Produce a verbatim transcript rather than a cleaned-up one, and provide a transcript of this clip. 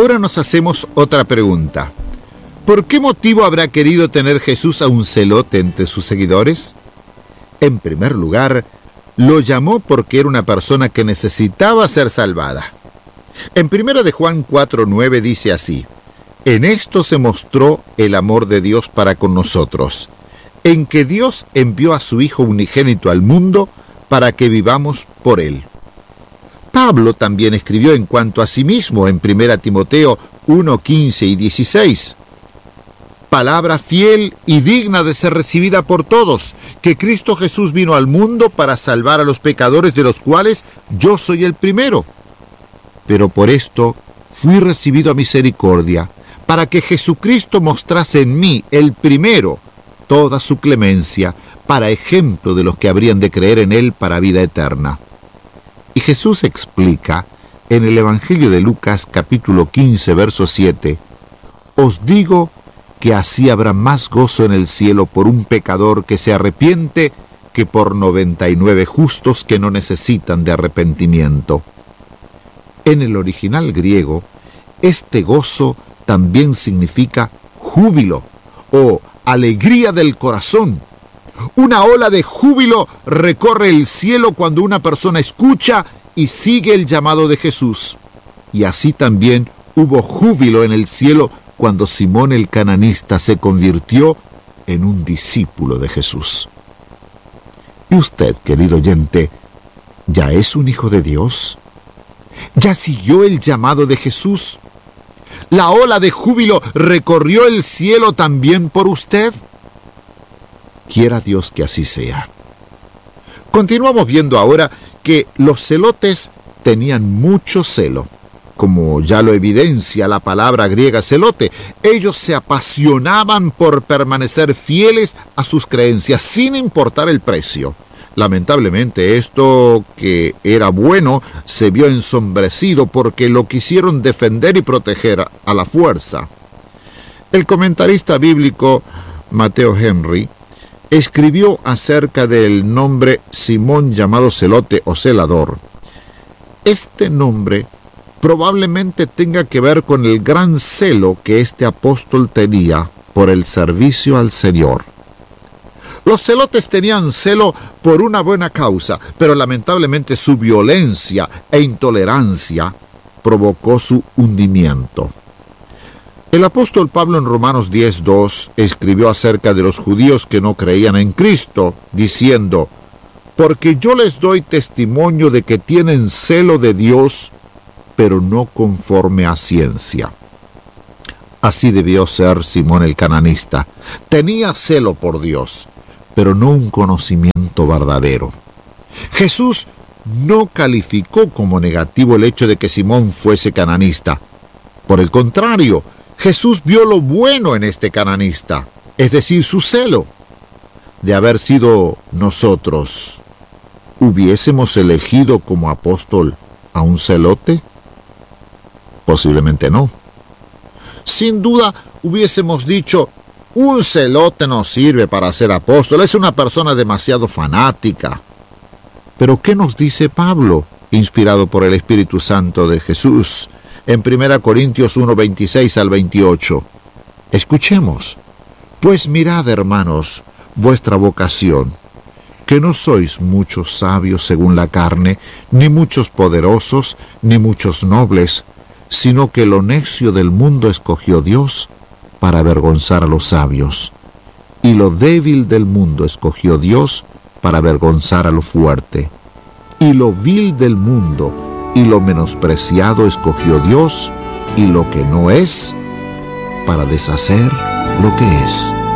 Ahora nos hacemos otra pregunta. ¿Por qué motivo habrá querido tener Jesús a un celote entre sus seguidores? En primer lugar, lo llamó porque era una persona que necesitaba ser salvada. En primera de Juan cuatro nueve dice así: en esto se mostró el amor de Dios para con nosotros, en que Dios envió a su Hijo unigénito al mundo para que vivamos por él. Pablo también escribió en cuanto a sí mismo en primera Timoteo uno quince y dieciséis: palabra fiel y digna de ser recibida por todos, que Cristo Jesús vino al mundo para salvar a los pecadores, de los cuales yo soy el primero. Pero por esto fui recibido a misericordia, para que Jesucristo mostrase en mí, el primero, toda su clemencia, para ejemplo de los que habrían de creer en él para vida eterna. Y Jesús explica en el Evangelio de Lucas capítulo quince verso siete: os digo que así habrá más gozo en el cielo por un pecador que se arrepiente que por noventa y nueve justos que no necesitan de arrepentimiento. En el original griego, este gozo también significa júbilo o alegría del corazón. Una ola de júbilo recorre el cielo cuando una persona escucha y sigue el llamado de Jesús. Y así también hubo júbilo en el cielo cuando Simón el cananista se convirtió en un discípulo de Jesús. ¿Y usted, querido oyente, ya es un hijo de Dios? ¿Ya siguió el llamado de Jesús? ¿La ola de júbilo recorrió el cielo también por usted? Quiera Dios que así sea. Continuamos viendo ahora que los celotes tenían mucho celo. Como ya lo evidencia la palabra griega celote, ellos se apasionaban por permanecer fieles a sus creencias sin importar el precio. Lamentablemente esto, que era bueno, se vio ensombrecido porque lo quisieron defender y proteger a la fuerza. El comentarista bíblico Mateo Henry escribió acerca del nombre Simón llamado celote o celador. Este nombre probablemente tenga que ver con el gran celo que este apóstol tenía por el servicio al Señor. Los celotes tenían celo por una buena causa, pero lamentablemente su violencia e intolerancia provocó su hundimiento. El apóstol Pablo en Romanos diez dos escribió acerca de los judíos que no creían en Cristo, diciendo: porque yo les doy testimonio de que tienen celo de Dios, pero no conforme a ciencia. Así debió ser Simón el cananista. Tenía celo por Dios, pero no un conocimiento verdadero. Jesús no calificó como negativo el hecho de que Simón fuese cananista. Por el contrario, Jesús vio lo bueno en este cananista, es decir, su celo. De haber sido nosotros, ¿hubiésemos elegido como apóstol a un celote? Posiblemente no. Sin duda hubiésemos dicho: un celote no sirve para ser apóstol, es una persona demasiado fanática. Pero ¿qué nos dice Pablo, inspirado por el Espíritu Santo de Jesús, en primera Corintios uno veintiséis al veintiocho? Escuchemos: pues mirad, hermanos, vuestra vocación, que no sois muchos sabios según la carne, ni muchos poderosos, ni muchos nobles, sino que lo necio del mundo escogió Dios para avergonzar a los sabios, y lo débil del mundo escogió Dios para avergonzar a lo fuerte, y lo vil del mundo y lo menospreciado escogió Dios, y lo que no es, para deshacer lo que es,